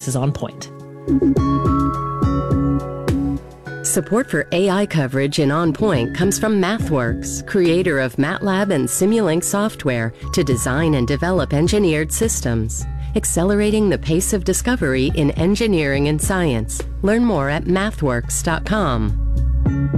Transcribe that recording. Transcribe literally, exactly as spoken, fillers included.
is on point. Support for A I coverage in On Point comes from MathWorks, creator of MATLAB and Simulink software to design and develop engineered systems, accelerating the pace of discovery in engineering and science. Learn more at mathworks dot com.